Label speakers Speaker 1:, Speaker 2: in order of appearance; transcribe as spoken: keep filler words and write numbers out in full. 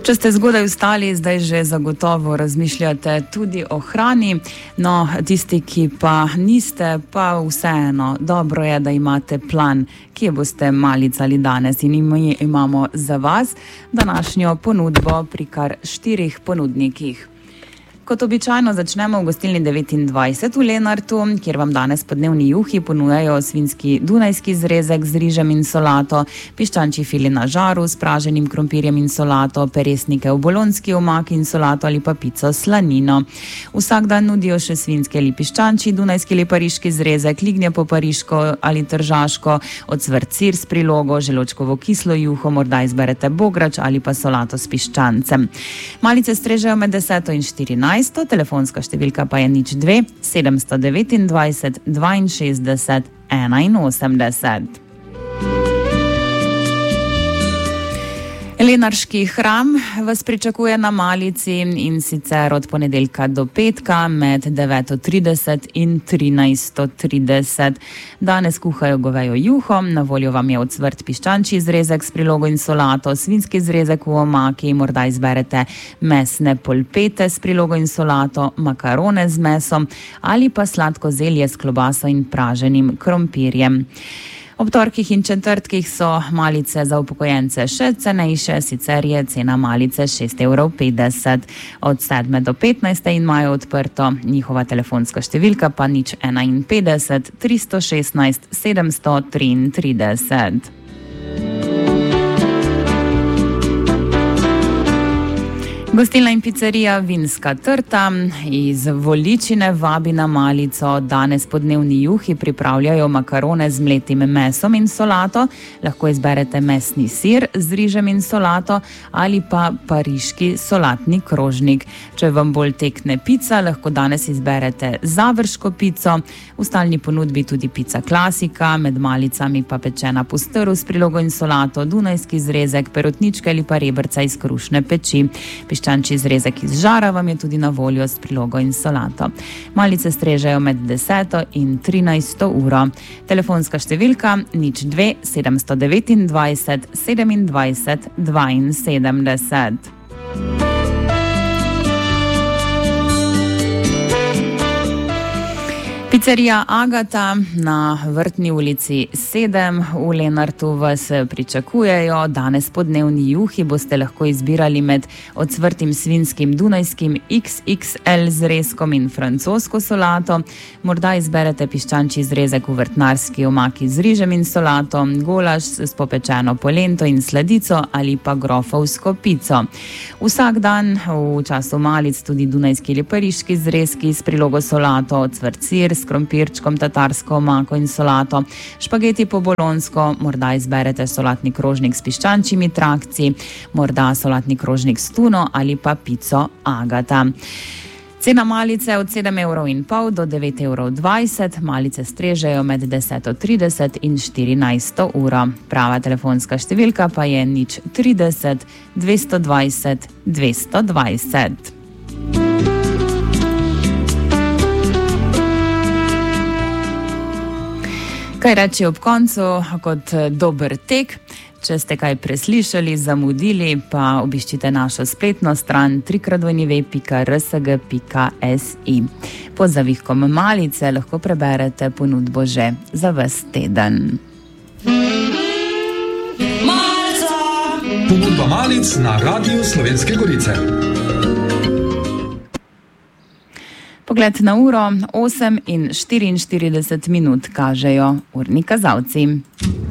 Speaker 1: Če ste zgodaj vstali, zdaj že zagotovo razmišljate tudi o hrani, no tisti, ki pa niste, pa vseeno, dobro je, da imate plan, kje boste malicali danes, in mi imamo za vas današnjo ponudbo pri kar štirih ponudnikih. Kot običajno začnemo v gostilni devetindvajset v Lenartu, kjer vam danes po dnevni juhi ponujajo svinjski dunajski zrezek z rižem in solato, piščančji fili na žaru s praženim krompirjem in solato, peresnike v bolonski omaki in solato ali pa pico s slanino. Vsak dan nudijo še svinjski ali piščančji, dunajski ali pariški zrezek, lignje po pariško ali tržaško, ocvrt sir s prilogo, želočkovo kislo juho, morda izberete bograč ali pa solato s piščancem. Malice strežejo med deseto in štirinajsto, telefonska številka pa je nič dve sedemsto devetindvajset dvainšestdeset enainosemdeset. Lenarški hram vas pričakuje na malici, in sicer od ponedeljka do petka med deveto trideset in trinajsto trideset. Danes kuhajo govejo juho, na voljo vam je ocvrt piščančji zrezek s prilogo in solato, svinjski zrezek v omaki, morda izberete mesne polpete s prilogo in solato, makarone z mesom ali pa sladko zelje s klobaso in praženim krompirjem. Ob torkih in četrtkih so malice za upokojence še cenejše, sicer je cena malice šest evrov petdeset. Od sedme do petnajste imajo odprto, njihova telefonska številka pa nič enainpetdeset tristo šestnajst sedemsto triintrideset. Gostilna in picerija Vinska trta iz Voličine vabi na malico. Danes po dnevni juhi pripravljajo makarone z mletim mesom in solato. Lahko izberete mesni sir z rižem in solato ali pa pariški solatni krožnik. Če vam bolj tekne pica, lahko danes izberete završko pico. V stalni ponudbi tudi pica klasika, med malicami pa pečena postrv s prilogo in solato, dunajski zrezek, perutničke ali pa rebrca iz krušne peči. Piščančji zrezek iz žara vam je tudi na voljo s prilogo in solato. Malice strežejo med deseto in trinajsto uro. Telefonska številka nič dve sedemsto devetindvajset sedemindvajset dvainsedemdeset. Picerija Agata na Vrtni ulici sedem v Lenartu vas pričakujejo. Danes po dnevni juhi boste lahko izbirali med ocvrtim svinjskim dunajskim iks iks el zrezkom in francosko solato. Morda izberete piščančji zrezek v vrtnarski omaki z rižem in solato, golaž s popečeno polento in sladico ali pa grofovsko pico. Vsak dan v času malic tudi dunajski ali pariški zrezki s prilogo solato, ocvrt sir s krompirčkom, tatarsko omako in solato, špageti po bolonsko, morda izberete solatni krožnik s piščančjimi trakci, morda solatni krožnik s tuno ali pa pico Agata. Cena malice od sedem evrov in pol do devet evrov dvajset, malice strežejo med deseto trideset in štirinajsto uro. Prava telefonska številka pa je nič trideset dvesto dvajset dvesto dvajset. Kaj reči ob koncu kot dober tek? Če ste kaj preslišali, zamudili, pa obiščite našo spletno stran w w w pika r s g pika s i. Pod zavihkom malice lahko preberete ponudbo že za ves teden.
Speaker 2: Malica! Ponudba malic na Radiu Slovenske Gorice.
Speaker 1: Pogled na uro, osem in štiriinštirideset minut kažejo urni kazalci.